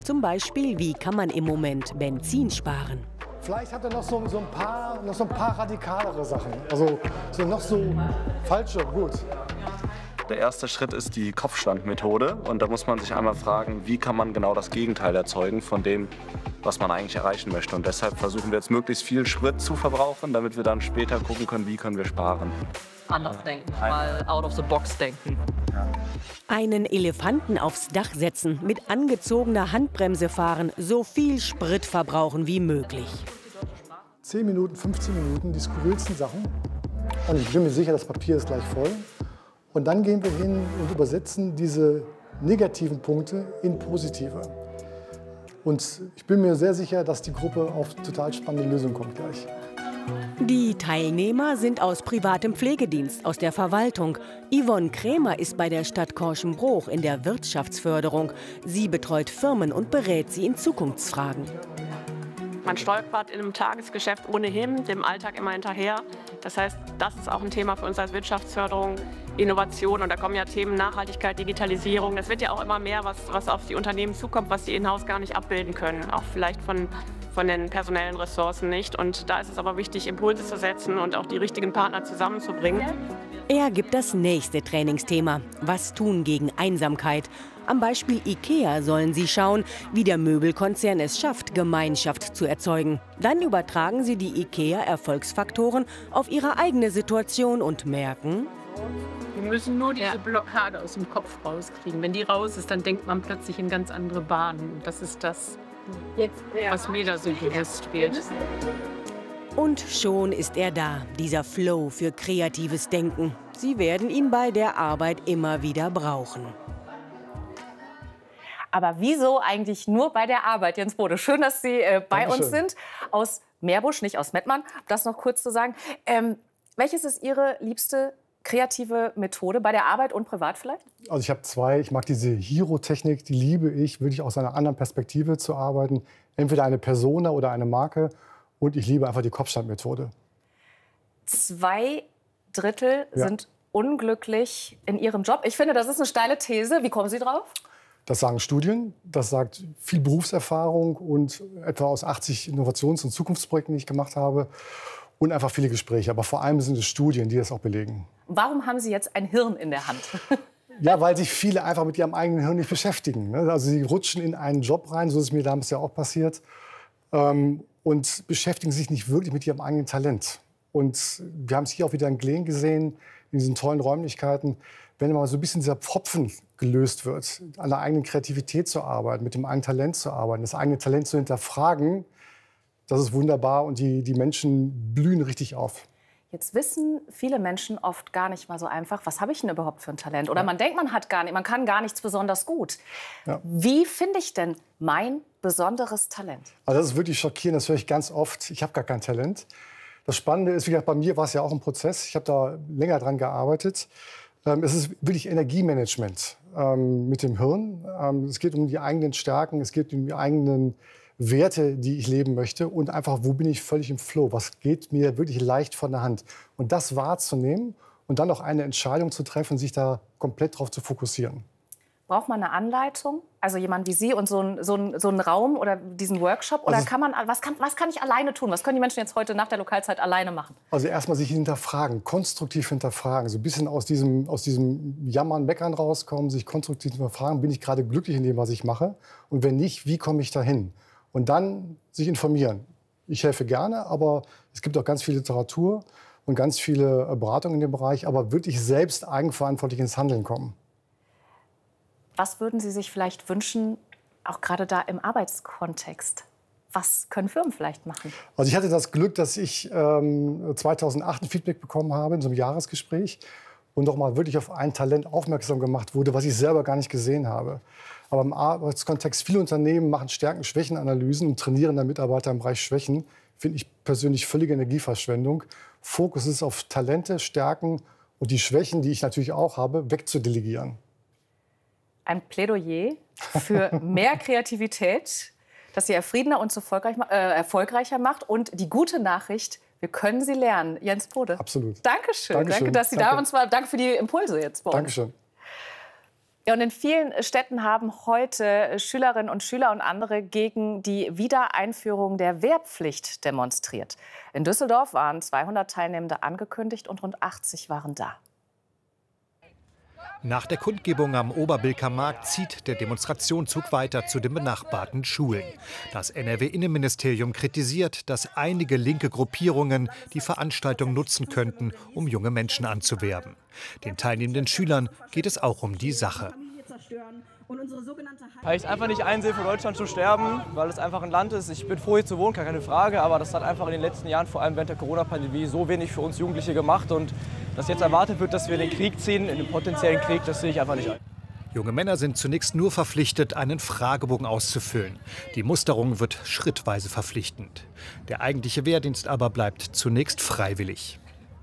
Zum Beispiel, wie kann man im Moment Benzin sparen? Vielleicht hat er noch so ein paar radikalere Sachen. Also noch so falsche, gut. Der erste Schritt ist die Kopfstandmethode. Und da muss man sich einmal fragen, wie kann man genau das Gegenteil erzeugen von dem, was man eigentlich erreichen möchte. Und deshalb versuchen wir jetzt möglichst viel Sprit zu verbrauchen, damit wir dann später gucken können, wie können wir sparen. Anders denken, mal out of the box denken. Einen Elefanten aufs Dach setzen, mit angezogener Handbremse fahren, so viel Sprit verbrauchen wie möglich. 10 Minuten, 15 Minuten, die skurrilsten Sachen. Und ich bin mir sicher, das Papier ist gleich voll. Und dann gehen wir hin und übersetzen diese negativen Punkte in positive. Und ich bin mir sehr sicher, dass die Gruppe auf total spannende Lösungen kommt gleich. Die Teilnehmer sind aus privatem Pflegedienst, aus der Verwaltung. Yvonne Krämer ist bei der Stadt Korschenbruch in der Wirtschaftsförderung. Sie betreut Firmen und berät sie in Zukunftsfragen. Man stolpert in einem Tagesgeschäft ohnehin, dem Alltag immer hinterher. Das heißt, das ist auch ein Thema für uns als Wirtschaftsförderung, Innovation. Und da kommen ja Themen Nachhaltigkeit, Digitalisierung. Das wird ja auch immer mehr, was auf die Unternehmen zukommt, was die in-house gar nicht abbilden können. Auch vielleicht von den personellen Ressourcen nicht. Und da ist es aber wichtig, Impulse zu setzen und auch die richtigen Partner zusammenzubringen. Er gibt das nächste Trainingsthema. Was tun gegen Einsamkeit? Am Beispiel IKEA sollen sie schauen, wie der Möbelkonzern es schafft, Gemeinschaft zu erzeugen. Dann übertragen sie die IKEA-Erfolgsfaktoren auf ihre eigene Situation und merken: Wir müssen nur diese Blockade aus dem Kopf rauskriegen. Wenn die raus ist, dann denkt man plötzlich in ganz andere Bahnen. Und das ist das, was mir da so bewusst wird. Und schon ist er da, dieser Flow für kreatives Denken. Sie werden ihn bei der Arbeit immer wieder brauchen. Aber wieso eigentlich nur bei der Arbeit, Jens Bode? Schön, dass Sie bei uns sind. Aus Meerbusch, nicht aus Mettmann, um das noch kurz zu sagen. Welches ist Ihre liebste kreative Methode bei der Arbeit und privat vielleicht? Also ich habe zwei. Ich mag diese Hero-Technik, die liebe ich, wirklich aus einer anderen Perspektive zu arbeiten. Entweder eine Persona oder eine Marke. Und ich liebe einfach die Kopfstandmethode. 2 Drittel sind unglücklich in ihrem Job. Ich finde, das ist eine steile These. Wie kommen Sie drauf? Das sagen Studien, das sagt viel Berufserfahrung und etwa aus 80 Innovations- und Zukunftsprojekten, die ich gemacht habe. Und einfach viele Gespräche. Aber vor allem sind es Studien, die das auch belegen. Warum haben Sie jetzt ein Hirn in der Hand? Ja, weil sich viele einfach mit ihrem eigenen Hirn nicht beschäftigen. Also sie rutschen in einen Job rein, so ist es mir damals ja auch passiert. Und beschäftigen sich nicht wirklich mit ihrem eigenen Talent. Und wir haben es hier auch wieder in Glehn gesehen, in diesen tollen Räumlichkeiten. Wenn mal so ein bisschen dieser Pfropfen gelöst wird, an der eigenen Kreativität zu arbeiten, mit dem eigenen Talent zu arbeiten, das eigene Talent zu hinterfragen, das ist wunderbar und die Menschen blühen richtig auf. Jetzt wissen viele Menschen oft gar nicht mal so einfach, was habe ich denn überhaupt für ein Talent? Oder man denkt, man kann gar nichts besonders gut. Ja. Wie finde ich denn mein besonderes Talent? Also das ist wirklich schockierend, das höre ich ganz oft. Ich habe gar kein Talent. Das Spannende ist, wie gesagt, bei mir war es ja auch ein Prozess. Ich habe da länger dran gearbeitet. Es ist wirklich Energiemanagement mit dem Hirn. Es geht um die eigenen Stärken, es geht um die eigenen Werte, die ich leben möchte und einfach, wo bin ich völlig im Flow, was geht mir wirklich leicht von der Hand. Und das wahrzunehmen und dann auch eine Entscheidung zu treffen, sich da komplett drauf zu fokussieren. Braucht man eine Anleitung? Also jemand wie Sie und so einen Raum oder diesen Workshop? Oder was kann ich alleine tun? Was können die Menschen jetzt heute nach der Lokalzeit alleine machen? Also erstmal sich hinterfragen, konstruktiv hinterfragen. So ein bisschen aus diesem Jammern, Meckern rauskommen, sich konstruktiv hinterfragen, bin ich gerade glücklich in dem, was ich mache? Und wenn nicht, wie komme ich dahin? Und dann sich informieren. Ich helfe gerne, aber es gibt auch ganz viel Literatur und ganz viele Beratungen in dem Bereich. Aber wirklich selbst eigenverantwortlich ins Handeln kommen. Was würden Sie sich vielleicht wünschen, auch gerade da im Arbeitskontext? Was können Firmen vielleicht machen? Also ich hatte das Glück, dass ich 2008 ein Feedback bekommen habe in so einem Jahresgespräch und doch mal wirklich auf ein Talent aufmerksam gemacht wurde, was ich selber gar nicht gesehen habe. Aber im Arbeitskontext, viele Unternehmen machen Stärken-Schwächen-Analysen und trainieren dann Mitarbeiter im Bereich Schwächen. Finde ich persönlich völlige Energieverschwendung. Fokus ist auf Talente, Stärken und die Schwächen, die ich natürlich auch habe, wegzudelegieren. Ein Plädoyer für mehr Kreativität, das Sie erfriedener und erfolgreicher macht. Und die gute Nachricht, wir können sie lernen. Jens Bode. Absolut. Dankeschön. Danke, dass Sie da uns waren. Danke für die Impulse jetzt bei uns. Dankeschön. Ja, und in vielen Städten haben heute Schülerinnen und Schüler und andere gegen die Wiedereinführung der Wehrpflicht demonstriert. In Düsseldorf waren 200 Teilnehmende angekündigt und rund 80 waren da. Nach der Kundgebung am Oberbilker Markt zieht der Demonstrationszug weiter zu den benachbarten Schulen. Das NRW-Innenministerium kritisiert, dass einige linke Gruppierungen die Veranstaltung nutzen könnten, um junge Menschen anzuwerben. Den teilnehmenden Schülern geht es auch um die Sache. Weil ich es einfach nicht einsehe, für Deutschland zu sterben, weil es einfach ein Land ist. Ich bin froh, hier zu wohnen, keine Frage, aber das hat einfach in den letzten Jahren, vor allem während der Corona-Pandemie, so wenig für uns Jugendliche gemacht. Und dass jetzt erwartet wird, dass wir in den Krieg ziehen, in den potenziellen Krieg, das sehe ich einfach nicht ein. Junge Männer sind zunächst nur verpflichtet, einen Fragebogen auszufüllen. Die Musterung wird schrittweise verpflichtend. Der eigentliche Wehrdienst aber bleibt zunächst freiwillig.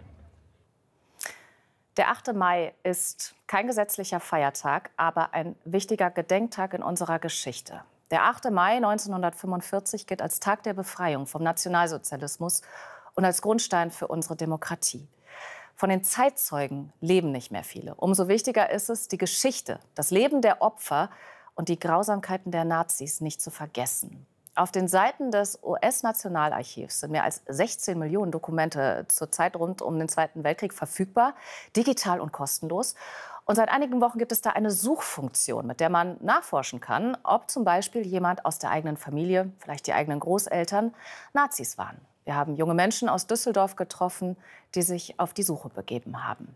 Der 8. Mai ist kein gesetzlicher Feiertag, aber ein wichtiger Gedenktag in unserer Geschichte. Der 8. Mai 1945 gilt als Tag der Befreiung vom Nationalsozialismus und als Grundstein für unsere Demokratie. Von den Zeitzeugen leben nicht mehr viele. Umso wichtiger ist es, die Geschichte, das Leben der Opfer und die Grausamkeiten der Nazis nicht zu vergessen. Auf den Seiten des US-Nationalarchivs sind mehr als 16 Millionen Dokumente zurzeit rund um den Zweiten Weltkrieg verfügbar, digital und kostenlos. Und seit einigen Wochen gibt es da eine Suchfunktion, mit der man nachforschen kann, ob zum Beispiel jemand aus der eigenen Familie, vielleicht die eigenen Großeltern, Nazis waren. Wir haben junge Menschen aus Düsseldorf getroffen, die sich auf die Suche begeben haben.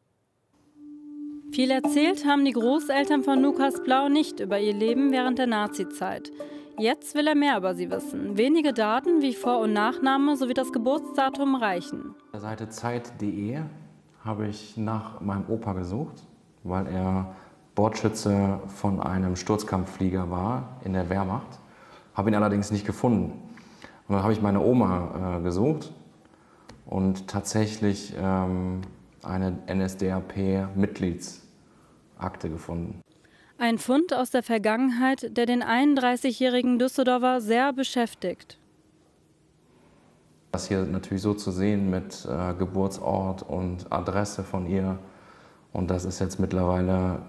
Viel erzählt haben die Großeltern von Lukas Blau nicht über ihr Leben während der Nazizeit. Jetzt will er mehr über sie wissen. Wenige Daten wie Vor- und Nachname sowie das Geburtsdatum reichen. Auf der Seite Zeit.de habe ich nach meinem Opa gesucht, weil er Bordschütze von einem Sturzkampfflieger war in der Wehrmacht. Habe ihn allerdings nicht gefunden. Und dann habe ich meine Oma gesucht und tatsächlich eine NSDAP-Mitgliedsakte gefunden. Ein Fund aus der Vergangenheit, der den 31-jährigen Düsseldorfer sehr beschäftigt. Das hier natürlich so zu sehen mit Geburtsort und Adresse von ihr. Und das ist jetzt mittlerweile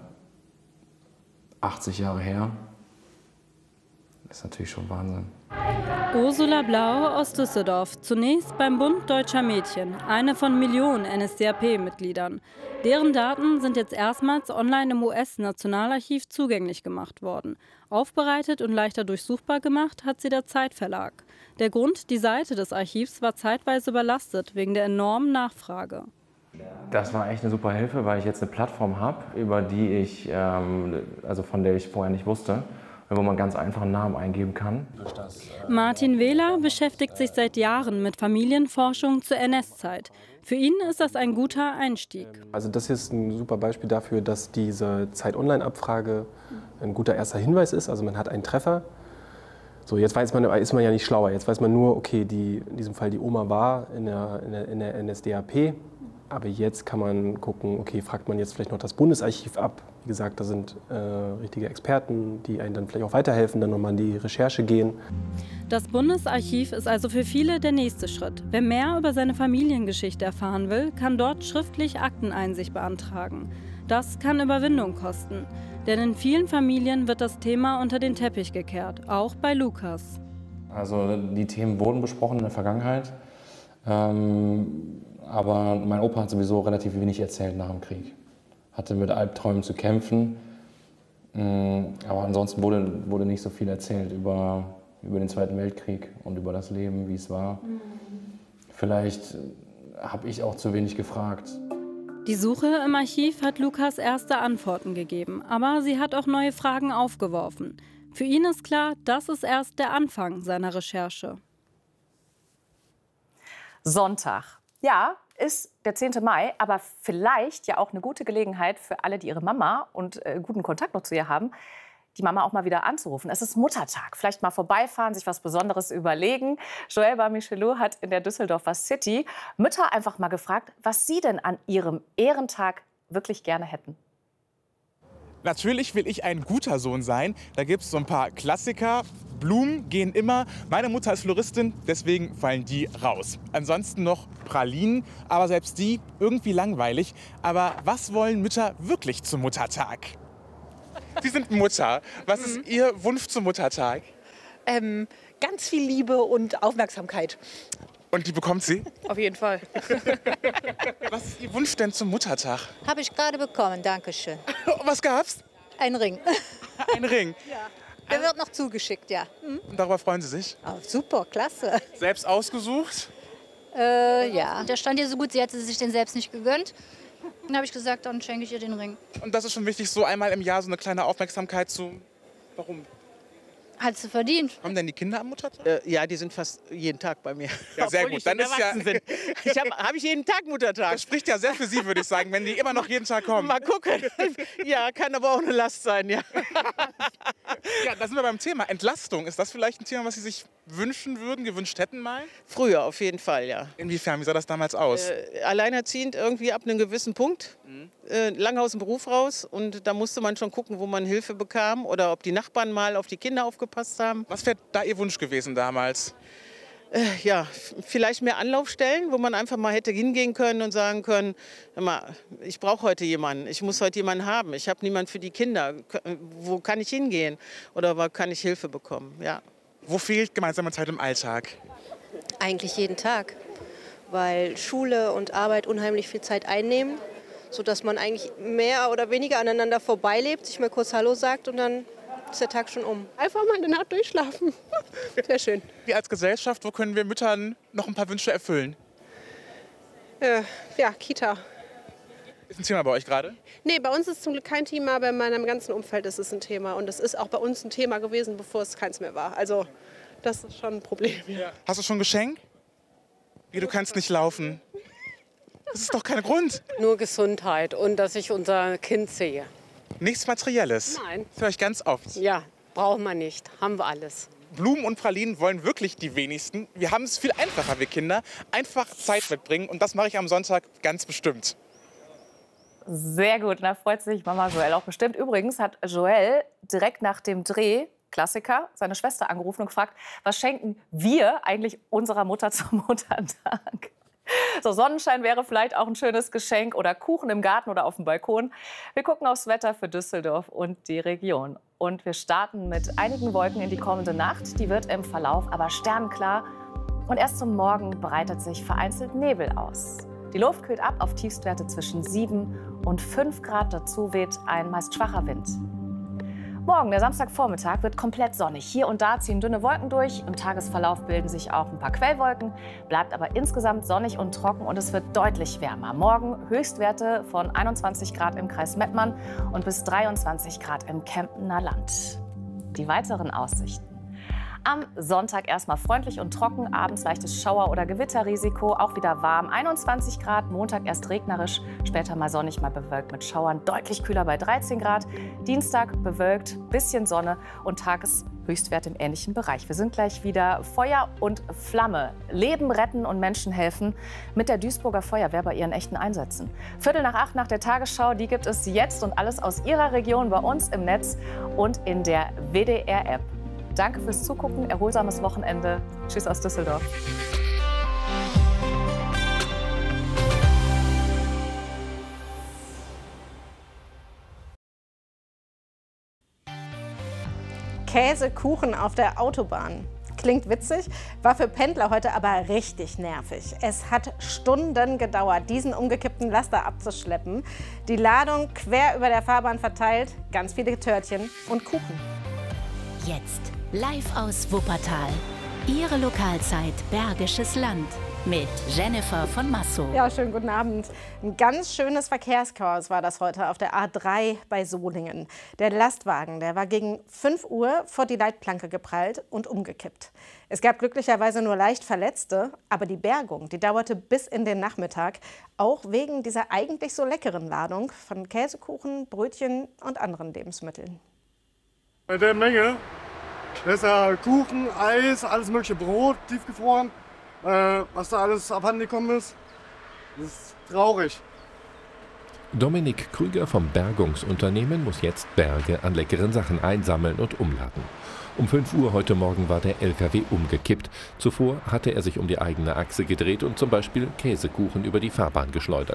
80 Jahre her. Das ist natürlich schon Wahnsinn. Ursula Blau aus Düsseldorf, zunächst beim Bund Deutscher Mädchen, eine von Millionen NSDAP-Mitgliedern. Deren Daten sind jetzt erstmals online im US-Nationalarchiv zugänglich gemacht worden. Aufbereitet und leichter durchsuchbar gemacht hat sie der Zeitverlag. Der Grund, die Seite des Archivs war zeitweise überlastet wegen der enormen Nachfrage. Das war echt eine super Hilfe, weil ich jetzt eine Plattform habe, über die ich, also von der ich vorher nicht wusste, wo man ganz einfach einen Namen eingeben kann. Martin Wähler beschäftigt sich seit Jahren mit Familienforschung zur NS-Zeit. Für ihn ist das ein guter Einstieg. Also das hier ist ein super Beispiel dafür, dass diese Zeit-Online-Abfrage ein guter erster Hinweis ist. Also man hat einen Treffer. So, jetzt ist man ja nicht schlauer. Jetzt weiß man nur, okay, in diesem Fall die Oma war in der NSDAP. Aber jetzt kann man gucken, okay, fragt man jetzt vielleicht noch das Bundesarchiv ab. Wie gesagt, da sind richtige Experten, die einen dann vielleicht auch weiterhelfen, dann nochmal in die Recherche gehen. Das Bundesarchiv ist also für viele der nächste Schritt. Wer mehr über seine Familiengeschichte erfahren will, kann dort schriftlich Akteneinsicht beantragen. Das kann Überwindung kosten. Denn in vielen Familien wird das Thema unter den Teppich gekehrt, auch bei Lukas. Also die Themen wurden besprochen in der Vergangenheit. Aber mein Opa hat sowieso relativ wenig erzählt nach dem Krieg. Hatte mit Albträumen zu kämpfen. Aber ansonsten wurde nicht so viel erzählt über den Zweiten Weltkrieg und über das Leben, wie es war. Vielleicht habe ich auch zu wenig gefragt. Die Suche im Archiv hat Lukas erste Antworten gegeben, aber sie hat auch neue Fragen aufgeworfen. Für ihn ist klar, das ist erst der Anfang seiner Recherche. Sonntag. Ja, ist der 10. Mai, aber vielleicht ja auch eine gute Gelegenheit für alle, die ihre Mama und guten Kontakt noch zu ihr haben, die Mama auch mal wieder anzurufen. Es ist Muttertag. Vielleicht mal vorbeifahren, sich was Besonderes überlegen. Joël Bar-Michelot hat in der Düsseldorfer City Mütter einfach mal gefragt, was sie denn an ihrem Ehrentag wirklich gerne hätten. Natürlich will ich ein guter Sohn sein. Da gibt es so ein paar Klassiker. Blumen gehen immer. Meine Mutter ist Floristin, deswegen fallen die raus. Ansonsten noch Pralinen, aber selbst die irgendwie langweilig. Aber was wollen Mütter wirklich zum Muttertag? Sie sind Mutter. Was ist Ihr Wunsch zum Muttertag? Ganz viel Liebe und Aufmerksamkeit. Und die bekommt sie? Auf jeden Fall. Was ist Ihr Wunsch denn zum Muttertag? Habe ich gerade bekommen, danke schön. Was gab's? Ein Ring. Ein Ring? Ja. Der wird noch zugeschickt, ja. Und darüber freuen Sie sich? Oh, super, klasse. Selbst ausgesucht? Ja. Der stand ihr so gut, sie hätte sich den selbst nicht gegönnt. Dann habe ich gesagt, dann schenke ich ihr den Ring. Und das ist schon wichtig, so einmal im Jahr so eine kleine Aufmerksamkeit zu... Warum? Hat sie verdient. Haben denn die Kinder am Muttertag? Ja, die sind fast jeden Tag bei mir. Ja, sehr gut. Dann ist ja... Habe ich jeden Tag Muttertag. Das spricht ja sehr für Sie, würde ich sagen, wenn die immer noch jeden Tag kommen. Mal gucken. Ja, kann aber auch eine Last sein, ja. Ja, da sind wir beim Thema Entlastung. Ist das vielleicht ein Thema, was Sie sich wünschen würden, gewünscht hätten mal? Früher auf jeden Fall, ja. Inwiefern? Wie sah das damals aus? Alleinerziehend irgendwie ab einem gewissen Punkt. Lange aus dem Beruf raus. Und da musste man schon gucken, wo man Hilfe bekam. Oder ob die Nachbarn mal auf die Kinder aufgepasst haben. Was wäre da Ihr Wunsch gewesen damals? Ja, vielleicht mehr Anlaufstellen, wo man einfach mal hätte hingehen können und sagen können, ich brauche heute jemanden, ich muss heute jemanden haben, ich habe niemanden für die Kinder, wo kann ich hingehen oder wo kann ich Hilfe bekommen? Ja. Wo fehlt gemeinsame Zeit im Alltag? Eigentlich jeden Tag, weil Schule und Arbeit unheimlich viel Zeit einnehmen, sodass man eigentlich mehr oder weniger aneinander vorbeilebt, sich mal kurz Hallo sagt und dann ist der Tag schon um. Einfach mal eine Nacht durchschlafen. Sehr schön. Wir als Gesellschaft, wo können wir Müttern noch ein paar Wünsche erfüllen? Ja, Kita. Ist ein Thema bei euch gerade? Nee, bei uns ist es zum Glück kein Thema, aber in meinem ganzen Umfeld ist es ein Thema. Und es ist auch bei uns ein Thema gewesen, bevor es keins mehr war. Also das ist schon ein Problem. Ja. Hast du schon ein Geschenk? Wie, du kannst nicht laufen. Das ist doch kein Grund. Nur Gesundheit und dass ich unser Kind sehe. Nichts Materielles? Nein. Das höre ich ganz oft. Ja, brauchen wir nicht. Haben wir alles. Blumen und Pralinen wollen wirklich die wenigsten. Wir haben es viel einfacher, wir Kinder. Einfach Zeit mitbringen und das mache ich am Sonntag ganz bestimmt. Sehr gut, da freut sich Mama Joelle auch bestimmt. Übrigens hat Joelle direkt nach dem Dreh, Klassiker, seine Schwester angerufen und gefragt, was schenken wir eigentlich unserer Mutter zum Muttertag? So, Sonnenschein wäre vielleicht auch ein schönes Geschenk oder Kuchen im Garten oder auf dem Balkon. Wir gucken aufs Wetter für Düsseldorf und die Region. Und wir starten mit einigen Wolken in die kommende Nacht. Die wird im Verlauf aber sternklar. Und erst zum Morgen breitet sich vereinzelt Nebel aus. Die Luft kühlt ab auf Tiefstwerte zwischen 7 und 5 Grad. Dazu weht ein meist schwacher Wind. Morgen, der Samstagvormittag, wird komplett sonnig. Hier und da ziehen dünne Wolken durch. Im Tagesverlauf bilden sich auch ein paar Quellwolken. Bleibt aber insgesamt sonnig und trocken und es wird deutlich wärmer. Morgen Höchstwerte von 21 Grad im Kreis Mettmann und bis 23 Grad im Kemptener Land. Die weiteren Aussichten. Am Sonntag erstmal freundlich und trocken, abends leichtes Schauer- oder Gewitterrisiko, auch wieder warm, 21 Grad, Montag erst regnerisch, später mal sonnig, mal bewölkt mit Schauern, deutlich kühler bei 13 Grad, Dienstag bewölkt, bisschen Sonne und Tageshöchstwert im ähnlichen Bereich. Wir sind gleich wieder Feuer und Flamme, Leben retten und Menschen helfen mit der Duisburger Feuerwehr bei ihren echten Einsätzen. 7:45 nach der Tagesschau, die gibt es jetzt und alles aus Ihrer Region bei uns im Netz und in der WDR-App. Danke fürs Zugucken, erholsames Wochenende. Tschüss aus Düsseldorf. Käsekuchen auf der Autobahn. Klingt witzig, war für Pendler heute aber richtig nervig. Es hat Stunden gedauert, diesen umgekippten Laster abzuschleppen. Die Ladung quer über der Fahrbahn verteilt, ganz viele Törtchen und Kuchen. Jetzt live aus Wuppertal. Ihre Lokalzeit Bergisches Land mit Jennifer von Massow. Ja, schönen guten Abend. Ein ganz schönes Verkehrschaos war das heute auf der A3 bei Solingen. Der Lastwagen, der war gegen 5 Uhr vor die Leitplanke geprallt und umgekippt. Es gab glücklicherweise nur leicht Verletzte, aber die Bergung, die dauerte bis in den Nachmittag, auch wegen dieser eigentlich so leckeren Ladung von Käsekuchen, Brötchen und anderen Lebensmitteln. Bei der Menge, da ist ja Kuchen, Eis, alles mögliche Brot, tiefgefroren, was da alles abhanden gekommen ist. Das ist traurig. Dominik Krüger vom Bergungsunternehmen muss jetzt Berge an leckeren Sachen einsammeln und umladen. Um 5 Uhr heute Morgen war der LKW umgekippt. Zuvor hatte er sich um die eigene Achse gedreht und zum Beispiel Käsekuchen über die Fahrbahn geschleudert.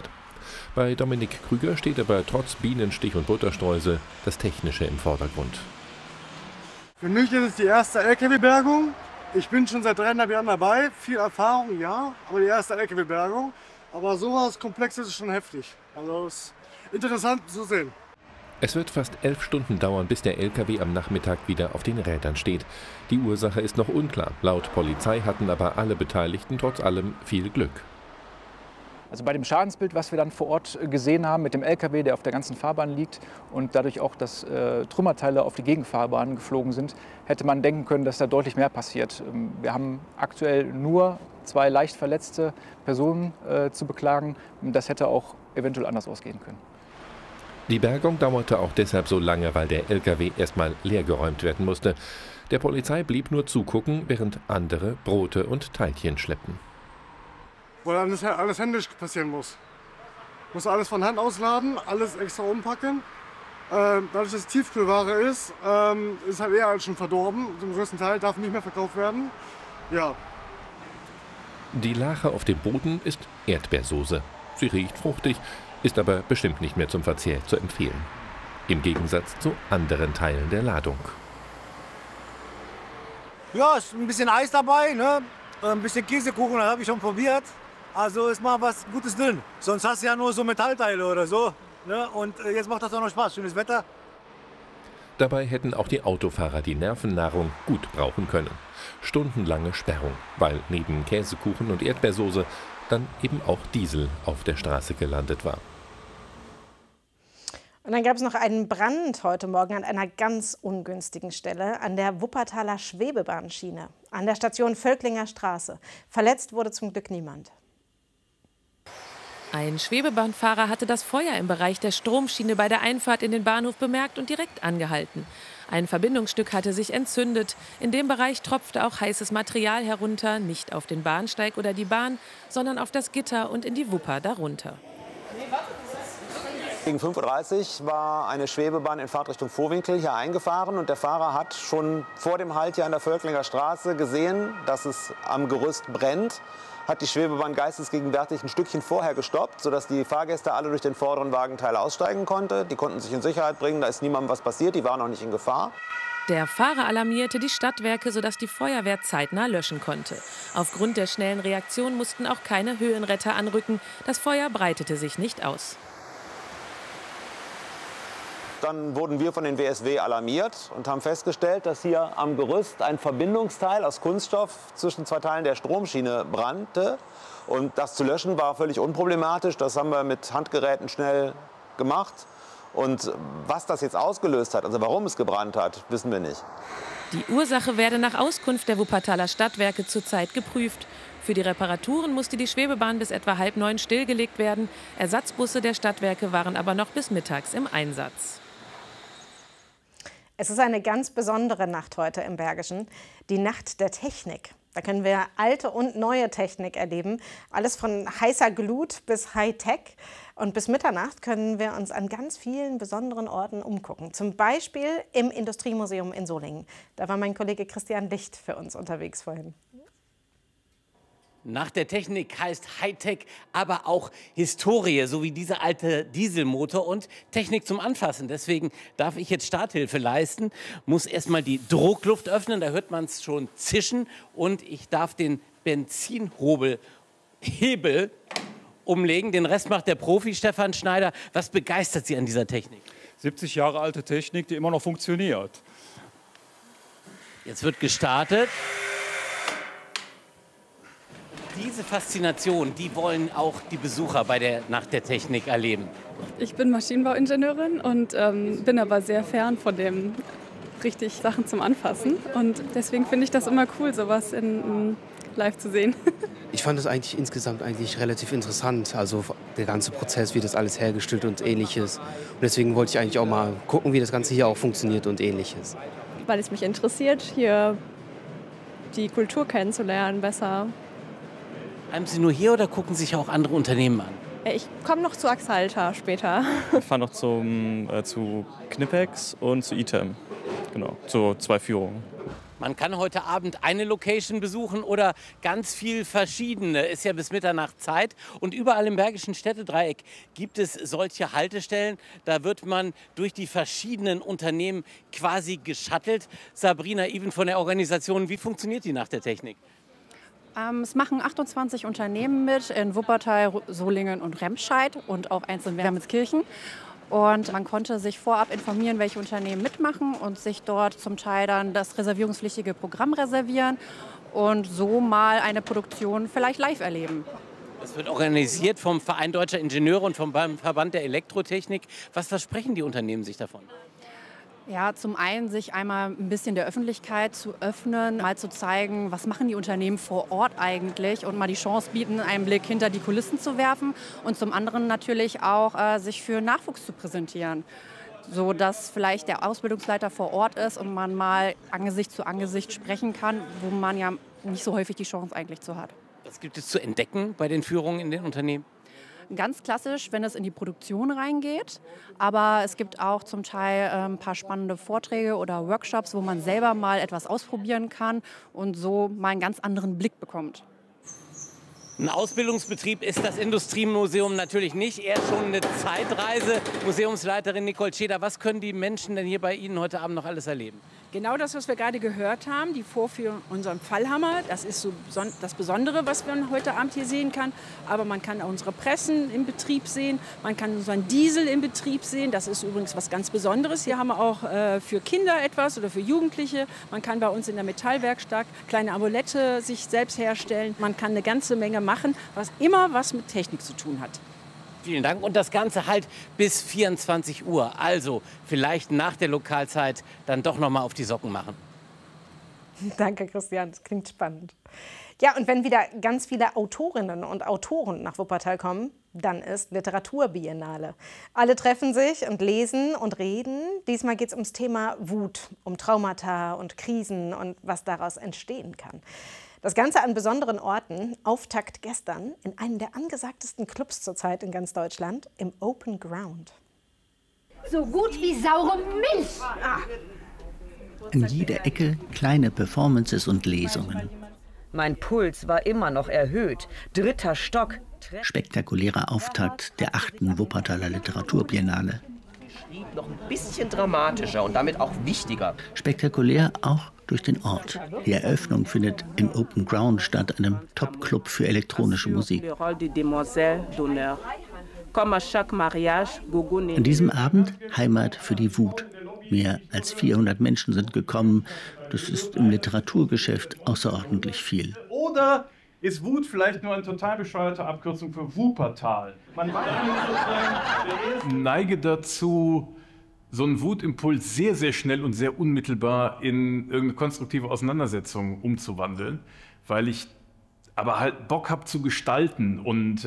Bei Dominik Krüger steht aber trotz Bienenstich und Butterstreusel das Technische im Vordergrund. Für mich ist es die erste LKW-Bergung. Ich bin schon seit 3,5 Jahren dabei. Viel Erfahrung, ja, aber die erste LKW-Bergung. Aber sowas Komplexes ist schon heftig. Also es ist interessant zu sehen. Es wird fast 11 Stunden dauern, bis der LKW am Nachmittag wieder auf den Rädern steht. Die Ursache ist noch unklar. Laut Polizei hatten aber alle Beteiligten trotz allem viel Glück. Also bei dem Schadensbild, was wir dann vor Ort gesehen haben mit dem LKW, der auf der ganzen Fahrbahn liegt und dadurch auch, dass Trümmerteile auf die Gegenfahrbahn geflogen sind, hätte man denken können, dass da deutlich mehr passiert. Wir haben aktuell nur 2 leicht verletzte Personen zu beklagen. Das hätte auch eventuell anders ausgehen können. Die Bergung dauerte auch deshalb so lange, weil der LKW erstmal leergeräumt werden musste. Der Polizei blieb nur zugucken, während andere Brote und Teilchen schleppten. Weil alles händisch passieren muss. Muss alles von Hand ausladen, alles extra umpacken. Dadurch, dass es Tiefkühlware ist, ist halt eher schon verdorben. Zum größten Teil darf nicht mehr verkauft werden. Ja. Die Lache auf dem Boden ist Erdbeersoße. Sie riecht fruchtig, ist aber bestimmt nicht mehr zum Verzehr zu empfehlen. Im Gegensatz zu anderen Teilen der Ladung. Ja, ist ein bisschen Eis dabei, ne? Ein bisschen Käsekuchen, das habe ich schon probiert. Also ist mal was Gutes drin. Sonst hast du ja nur so Metallteile oder so. Ne? Und jetzt macht das auch noch Spaß. Schönes Wetter. Dabei hätten auch die Autofahrer die Nervennahrung gut brauchen können. Stundenlange Sperrung, weil neben Käsekuchen und Erdbeersoße dann eben auch Diesel auf der Straße gelandet war. Und dann gab es noch einen Brand heute Morgen an einer ganz ungünstigen Stelle an der Wuppertaler Schwebebahnschiene, an der Station Völklinger Straße. Verletzt wurde zum Glück niemand. Ein Schwebebahnfahrer hatte das Feuer im Bereich der Stromschiene bei der Einfahrt in den Bahnhof bemerkt und direkt angehalten. Ein Verbindungsstück hatte sich entzündet. In dem Bereich tropfte auch heißes Material herunter, nicht auf den Bahnsteig oder die Bahn, sondern auf das Gitter und in die Wupper darunter. Gegen 5:30 Uhr war eine Schwebebahn in Fahrtrichtung Vohwinkel hier eingefahren und der Fahrer hat schon vor dem Halt hier an der Völklinger Straße gesehen, dass es am Gerüst brennt, hat die Schwebebahn geistesgegenwärtig ein Stückchen vorher gestoppt, sodass die Fahrgäste alle durch den vorderen Wagenteil aussteigen konnten. Die konnten sich in Sicherheit bringen, da ist niemandem was passiert, die waren noch nicht in Gefahr. Der Fahrer alarmierte die Stadtwerke, sodass die Feuerwehr zeitnah löschen konnte. Aufgrund der schnellen Reaktion mussten auch keine Höhenretter anrücken. Das Feuer breitete sich nicht aus. Dann wurden wir von den WSW alarmiert und haben festgestellt, dass hier am Gerüst ein Verbindungsteil aus Kunststoff zwischen 2 Teilen der Stromschiene brannte. Und das zu löschen war völlig unproblematisch. Das haben wir mit Handgeräten schnell gemacht. Und was das jetzt ausgelöst hat, also warum es gebrannt hat, wissen wir nicht. Die Ursache werde nach Auskunft der Wuppertaler Stadtwerke zurzeit geprüft. Für die Reparaturen musste die Schwebebahn bis etwa 8:30 stillgelegt werden. Ersatzbusse der Stadtwerke waren aber noch bis mittags im Einsatz. Es ist eine ganz besondere Nacht heute im Bergischen, die Nacht der Technik. Da können wir alte und neue Technik erleben, alles von heißer Glut bis Hightech. Und bis Mitternacht können wir uns an ganz vielen besonderen Orten umgucken. Zum Beispiel im Industriemuseum in Solingen. Da war mein Kollege Christian Licht für uns unterwegs vorhin. Nacht der Technik heißt Hightech, aber auch Historie, so wie dieser alte Dieselmotor und Technik zum Anfassen. Deswegen darf ich jetzt Starthilfe leisten, muss erstmal die Druckluft öffnen, da hört man es schon zischen und ich darf den Benzinhebel umlegen. Den Rest macht der Profi Stefan Schneider. Was begeistert Sie an dieser Technik? 70 Jahre alte Technik, die immer noch funktioniert. Jetzt wird gestartet. Diese Faszination, die wollen auch die Besucher bei der Nacht der Technik erleben. Ich bin Maschinenbauingenieurin und bin aber sehr fern von dem richtig Sachen zum Anfassen. Und deswegen finde ich das immer cool, sowas live zu sehen. Ich fand es eigentlich insgesamt relativ interessant, also der ganze Prozess, wie das alles hergestellt und Ähnliches. Und deswegen wollte ich eigentlich auch mal gucken, wie das Ganze hier auch funktioniert und Ähnliches. Weil es mich interessiert, hier die Kultur kennenzulernen besser. Bleiben Sie nur hier oder gucken sich auch andere Unternehmen an? Ich komme noch zu Axalta später. Ich fahre noch zu Knipex und zu ITEM. Genau, zu 2 Führungen. Man kann heute Abend eine Location besuchen oder ganz viel verschiedene. Ist ja bis Mitternacht Zeit. Und überall im Bergischen Städtedreieck gibt es solche Haltestellen. Da wird man durch die verschiedenen Unternehmen quasi geschattelt. Sabrina Even von der Organisation, wie funktioniert die Nacht der Technik? Es machen 28 Unternehmen mit in Wuppertal, Solingen und Remscheid und auch eins in Wermelskirchen. Und man konnte sich vorab informieren, welche Unternehmen mitmachen und sich dort zum Teil dann das reservierungspflichtige Programm reservieren und so mal eine Produktion vielleicht live erleben. Es wird organisiert vom Verein Deutscher Ingenieure und vom Verband der Elektrotechnik. Was versprechen die Unternehmen sich davon? Ja, zum einen sich einmal ein bisschen der Öffentlichkeit zu öffnen, mal zu zeigen, was machen die Unternehmen vor Ort eigentlich und mal die Chance bieten, einen Blick hinter die Kulissen zu werfen und zum anderen natürlich auch sich für Nachwuchs zu präsentieren, so dass vielleicht der Ausbildungsleiter vor Ort ist und man mal Angesicht zu Angesicht sprechen kann, wo man ja nicht so häufig die Chance eigentlich zu hat. Was gibt es zu entdecken bei den Führungen in den Unternehmen? Ganz klassisch, wenn es in die Produktion reingeht. Aber es gibt auch zum Teil ein paar spannende Vorträge oder Workshops, wo man selber mal etwas ausprobieren kann und so mal einen ganz anderen Blick bekommt. Ein Ausbildungsbetrieb ist das Industriemuseum natürlich nicht, eher schon eine Zeitreise. Museumsleiterin Nicole Scheder, was können die Menschen denn hier bei Ihnen heute Abend noch alles erleben? Genau das, was wir gerade gehört haben, die Vorführung unserem Fallhammer. Das ist so das Besondere, was man heute Abend hier sehen kann. Aber man kann auch unsere Pressen im Betrieb sehen, man kann unseren Diesel im Betrieb sehen. Das ist übrigens was ganz Besonderes. Hier haben wir auch für Kinder etwas oder für Jugendliche. Man kann bei uns in der Metallwerkstatt kleine Amulette sich selbst herstellen. Man kann eine ganze Menge machen, was immer was mit Technik zu tun hat. Vielen Dank. Und das Ganze halt bis 24 Uhr. Also vielleicht nach der Lokalzeit dann doch noch mal auf die Socken machen. Danke, Christian. Das klingt spannend. Ja, und wenn wieder ganz viele Autorinnen und Autoren nach Wuppertal kommen, dann ist Literaturbiennale. Alle treffen sich und lesen und reden. Diesmal geht es ums Thema Wut, um Traumata und Krisen und was daraus entstehen kann. Das Ganze an besonderen Orten. Auftakt gestern in einem der angesagtesten Clubs zurzeit in ganz Deutschland, im Open Ground. So gut wie saure Milch. In jeder Ecke kleine Performances und Lesungen. Mein Puls war immer noch erhöht. 3. Stock. Spektakulärer Auftakt der 8. Wuppertaler Literaturbiennale. Noch ein bisschen dramatischer und damit auch wichtiger. Spektakulär auch durch den Ort. Die Eröffnung findet im Open Ground statt, einem Top-Club für elektronische Musik. An diesem Abend Heimat für die Wut. Mehr als 400 Menschen sind gekommen. Das ist im Literaturgeschäft außerordentlich viel. Oder ist Wut vielleicht nur eine total bescheuerte Abkürzung für Wuppertal? Man neige dazu, so einen Wutimpuls sehr, sehr schnell und sehr unmittelbar in irgendeine konstruktive Auseinandersetzung umzuwandeln, weil ich aber halt Bock habe zu gestalten. Und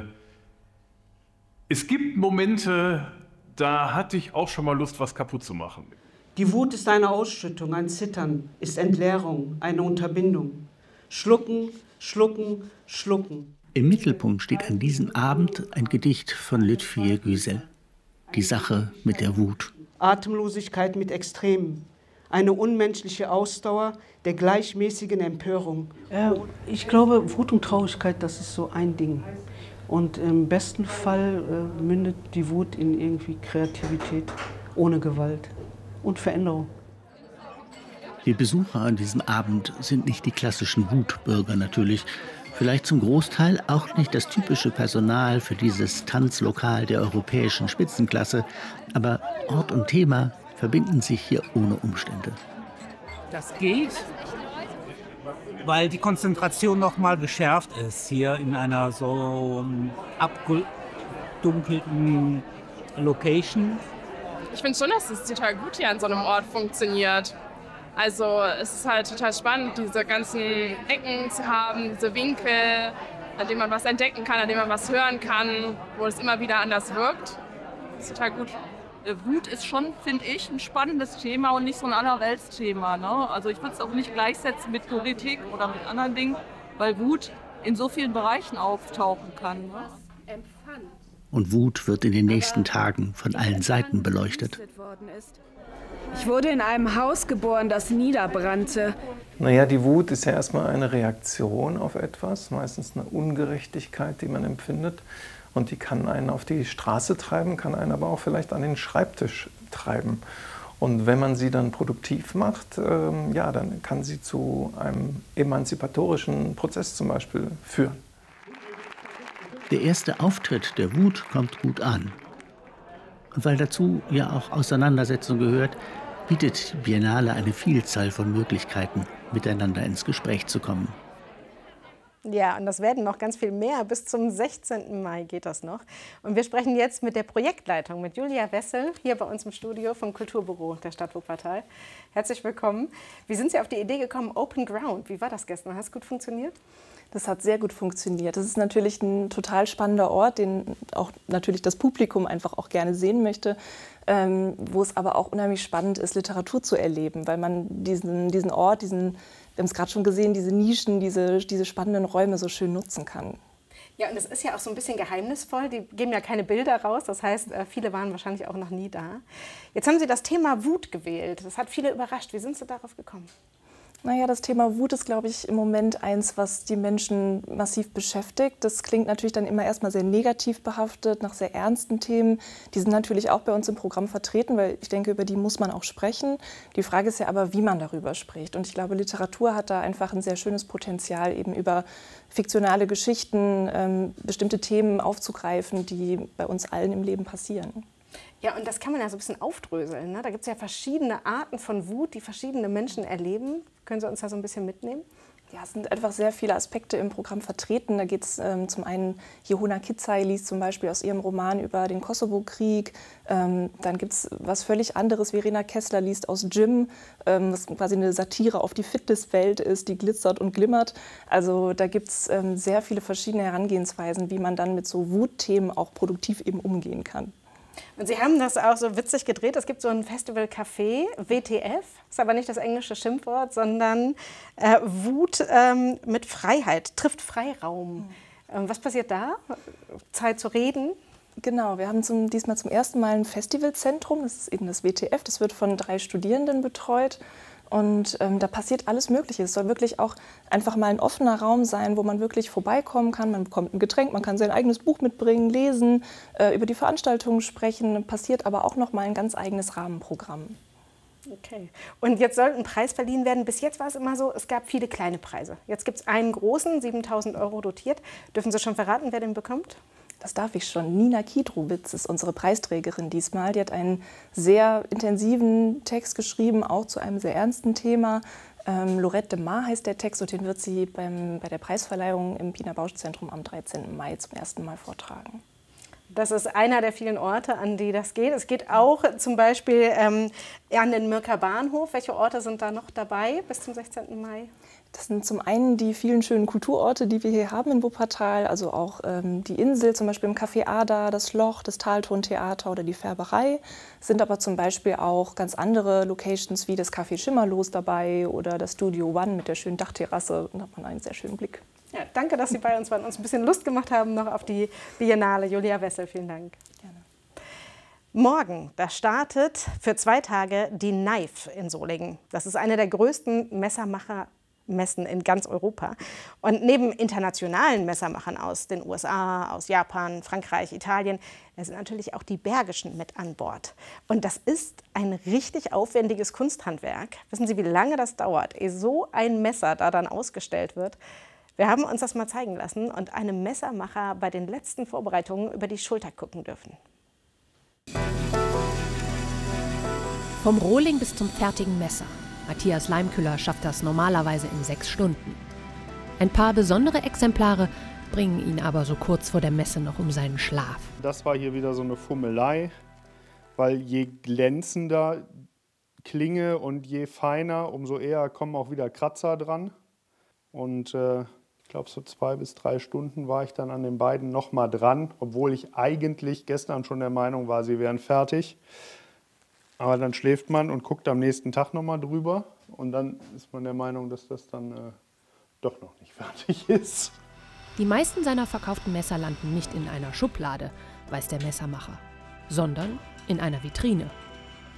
es gibt Momente, da hatte ich auch schon mal Lust, was kaputt zu machen. Die Wut ist eine Ausschüttung, ein Zittern, ist Entleerung, eine Unterbindung. Schlucken, schlucken, schlucken. Im Mittelpunkt steht an diesem Abend ein Gedicht von Lütfie Güsel. Die Sache mit der Wut. Atemlosigkeit mit Extremen. Eine unmenschliche Ausdauer der gleichmäßigen Empörung. Ich glaube, Wut und Traurigkeit, das ist so ein Ding. Und im besten Fall mündet die Wut in irgendwie Kreativität ohne Gewalt und Veränderung. Die Besucher an diesem Abend sind nicht die klassischen Wutbürger natürlich. Vielleicht zum Großteil auch nicht das typische Personal für dieses Tanzlokal der europäischen Spitzenklasse. Aber Ort und Thema verbinden sich hier ohne Umstände. Das geht, weil die Konzentration noch mal geschärft ist. Hier in einer so abgedunkelten Location. Ich finde schon, dass es total gut hier an so einem Ort funktioniert. Also es ist halt total spannend, diese ganzen Ecken zu haben, diese Winkel, an denen man was entdecken kann, an denen man was hören kann, wo es immer wieder anders wirkt. Das ist total gut. Wut ist schon, finde ich, ein spannendes Thema und nicht so ein Allerweltsthema. Ne? Also ich würde es auch nicht gleichsetzen mit Politik oder mit anderen Dingen, weil Wut in so vielen Bereichen auftauchen kann. Ne? Und Wut wird in den nächsten Tagen von allen Seiten beleuchtet. Ich wurde in einem Haus geboren, das niederbrannte. Naja, die Wut ist ja erstmal eine Reaktion auf etwas, meistens eine Ungerechtigkeit, die man empfindet. Und die kann einen auf die Straße treiben, kann einen aber auch vielleicht an den Schreibtisch treiben. Und wenn man sie dann produktiv macht, ja, dann kann sie zu einem emanzipatorischen Prozess zum Beispiel führen. Der erste Auftritt der Wut kommt gut an. Und weil dazu ja auch Auseinandersetzung gehört, bietet die Biennale eine Vielzahl von Möglichkeiten, miteinander ins Gespräch zu kommen. Ja, und das werden noch ganz viel mehr. Bis zum 16. Mai geht das noch. Und wir sprechen jetzt mit der Projektleitung, mit Julia Wessel, hier bei uns im Studio vom Kulturbüro der Stadt Wuppertal. Herzlich willkommen. Wie sind Sie auf die Idee gekommen, Open Ground? Wie war das gestern? Hat es gut funktioniert? Das hat sehr gut funktioniert. Das ist natürlich ein total spannender Ort, den auch natürlich das Publikum einfach auch gerne sehen möchte, wo es aber auch unheimlich spannend ist, Literatur zu erleben, weil man diesen Ort, wir haben es gerade schon gesehen, diese Nischen, diese spannenden Räume so schön nutzen kann. Ja, und es ist ja auch so ein bisschen geheimnisvoll. Die geben ja keine Bilder raus. Das heißt, viele waren wahrscheinlich auch noch nie da. Jetzt haben Sie das Thema Wut gewählt. Das hat viele überrascht. Wie sind Sie darauf gekommen? Naja, das Thema Wut ist, glaube ich, im Moment eins, was die Menschen massiv beschäftigt. Das klingt natürlich dann immer erstmal sehr negativ behaftet, nach sehr ernsten Themen. Die sind natürlich auch bei uns im Programm vertreten, weil ich denke, über die muss man auch sprechen. Die Frage ist ja aber, wie man darüber spricht. Und ich glaube, Literatur hat da einfach ein sehr schönes Potenzial, eben über fiktionale Geschichten bestimmte Themen aufzugreifen, die bei uns allen im Leben passieren. Ja, und das kann man ja so ein bisschen aufdröseln, ne? Da gibt es ja verschiedene Arten von Wut, die verschiedene Menschen erleben. Können Sie uns da so ein bisschen mitnehmen? Ja, es sind einfach sehr viele Aspekte im Programm vertreten. Da geht es zum einen, Jehona Kitzay liest zum Beispiel aus ihrem Roman über den Kosovo-Krieg. Dann gibt es was völlig anderes. Verena Kessler liest aus Gym, was quasi eine Satire auf die Fitnesswelt ist, die glitzert und glimmert. Also da gibt es sehr viele verschiedene Herangehensweisen, wie man dann mit so Wutthemen auch produktiv eben umgehen kann. Und Sie haben das auch so witzig gedreht. Es gibt so ein Festival-Café, WTF, ist aber nicht das englische Schimpfwort, sondern Wut mit Freiheit, trifft Freiraum. Was passiert da? Zeit zu reden? Genau, wir haben diesmal zum ersten Mal ein Festivalzentrum, das ist eben das WTF, das wird von 3 Studierenden betreut. Und da passiert alles Mögliche. Es soll wirklich auch einfach mal ein offener Raum sein, wo man wirklich vorbeikommen kann. Man bekommt ein Getränk, man kann sein eigenes Buch mitbringen, lesen, über die Veranstaltungen sprechen. Passiert aber auch noch mal ein ganz eigenes Rahmenprogramm. Okay. Und jetzt soll ein Preis verliehen werden. Bis jetzt war es immer so, es gab viele kleine Preise. Jetzt gibt es einen großen, 7.000 € dotiert. Dürfen Sie schon verraten, wer den bekommt? Das darf ich schon. Nina Kidrowitz ist unsere Preisträgerin diesmal. Die hat einen sehr intensiven Text geschrieben, auch zu einem sehr ernsten Thema. Lorette de Mar heißt der Text und den wird sie bei der Preisverleihung im Piener Bausch-Zentrum am 13. Mai zum ersten Mal vortragen. Das ist einer der vielen Orte, an die das geht. Es geht auch zum Beispiel an den Mürker Bahnhof. Welche Orte sind da noch dabei bis zum 16. Mai? Das sind zum einen die vielen schönen Kulturorte, die wir hier haben in Wuppertal, also auch die Insel, zum Beispiel im Café Ada, das Loch, das Taltontheater oder die Färberei. Es sind aber zum Beispiel auch ganz andere Locations wie das Café Schimmerlos dabei oder das Studio One mit der schönen Dachterrasse. Da hat man einen sehr schönen Blick. Ja, danke, dass Sie bei uns waren und uns ein bisschen Lust gemacht haben noch auf die Biennale. Julia Wessel, vielen Dank. Gerne. Morgen, da startet für 2 Tage die Knife in Solingen. Das ist eine der größten Messermachermessen in ganz Europa. Und neben internationalen Messermachern aus den USA, aus Japan, Frankreich, Italien, da sind natürlich auch die Bergischen mit an Bord. Und das ist ein richtig aufwendiges Kunsthandwerk. Wissen Sie, wie lange das dauert, ehe so ein Messer da dann ausgestellt wird? Wir haben uns das mal zeigen lassen und einem Messermacher bei den letzten Vorbereitungen über die Schulter gucken dürfen. Vom Rohling bis zum fertigen Messer. Matthias Leimküller schafft das normalerweise in 6 Stunden. Ein paar besondere Exemplare bringen ihn aber so kurz vor der Messe noch um seinen Schlaf. Das war hier wieder so eine Fummelei, weil je glänzender Klinge und je feiner, umso eher kommen auch wieder Kratzer dran. Und ich glaube, so 2 bis 3 Stunden war ich dann an den beiden noch mal dran, obwohl ich eigentlich gestern schon der Meinung war, sie wären fertig. Aber dann schläft man und guckt am nächsten Tag noch mal drüber und dann ist man der Meinung, dass das dann doch noch nicht fertig ist. Die meisten seiner verkauften Messer landen nicht in einer Schublade, weiß der Messermacher, sondern in einer Vitrine.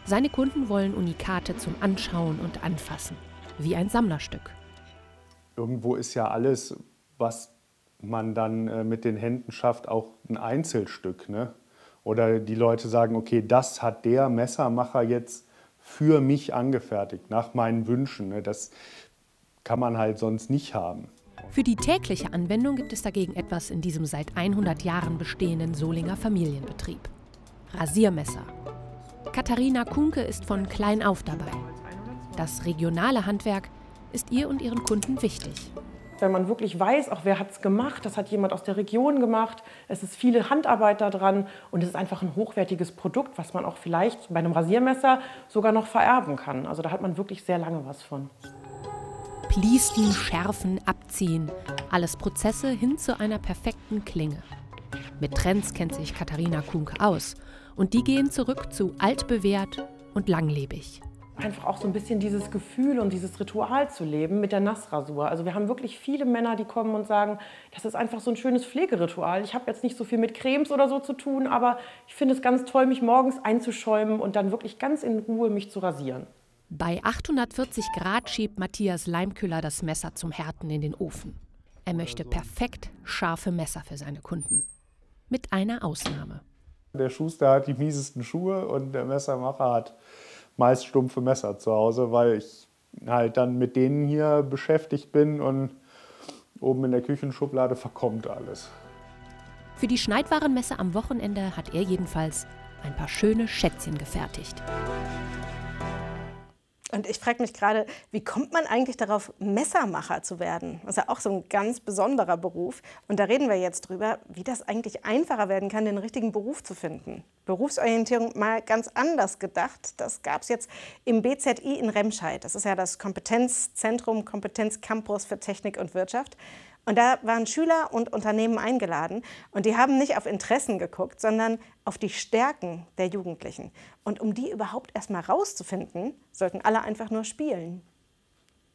Seine Kunden wollen Unikate zum Anschauen und Anfassen, wie ein Sammlerstück. Irgendwo ist ja alles, was man dann mit den Händen schafft, auch ein Einzelstück, ne? Oder die Leute sagen, okay, das hat der Messermacher jetzt für mich angefertigt, nach meinen Wünschen, ne? Das kann man halt sonst nicht haben. Für die tägliche Anwendung gibt es dagegen etwas in diesem seit 100 Jahren bestehenden Solinger Familienbetrieb. Rasiermesser. Katharina Kuhnke ist von klein auf dabei. Das regionale Handwerk ist ihr und ihren Kunden wichtig. Wenn man wirklich weiß, auch wer hat es gemacht, das hat jemand aus der Region gemacht, es ist viele Handarbeit da dran und es ist einfach ein hochwertiges Produkt, was man auch vielleicht bei einem Rasiermesser sogar noch vererben kann. Also da hat man wirklich sehr lange was von. Pliesten, schärfen, abziehen, alles Prozesse hin zu einer perfekten Klinge. Mit Trends kennt sich Katharina Kuhnke aus und die gehen zurück zu altbewährt und langlebig. Einfach auch so ein bisschen dieses Gefühl und dieses Ritual zu leben mit der Nassrasur. Also wir haben wirklich viele Männer, die kommen und sagen, das ist einfach so ein schönes Pflegeritual. Ich habe jetzt nicht so viel mit Cremes oder so zu tun, aber ich finde es ganz toll, mich morgens einzuschäumen und dann wirklich ganz in Ruhe mich zu rasieren. Bei 840 Grad schiebt Matthias Leimküller das Messer zum Härten in den Ofen. Er möchte perfekt scharfe Messer für seine Kunden. Mit einer Ausnahme. Der Schuster hat die miesesten Schuhe und der Messermacher hat meist stumpfe Messer zu Hause, weil ich halt dann mit denen hier beschäftigt bin und oben in der Küchenschublade verkommt alles. Für die Schneidwarenmesse am Wochenende hat er jedenfalls ein paar schöne Schätzchen gefertigt. Und ich frage mich gerade, wie kommt man eigentlich darauf, Messermacher zu werden? Das ist ja auch so ein ganz besonderer Beruf. Und da reden wir jetzt drüber, wie das eigentlich einfacher werden kann, den richtigen Beruf zu finden. Berufsorientierung mal ganz anders gedacht. Das gab es jetzt im BZI in Remscheid. Das ist ja das Kompetenzzentrum, Kompetenzcampus für Technik und Wirtschaft. Und da waren Schüler und Unternehmen eingeladen und die haben nicht auf Interessen geguckt, sondern auf die Stärken der Jugendlichen. Und um die überhaupt erst mal rauszufinden, sollten alle einfach nur spielen.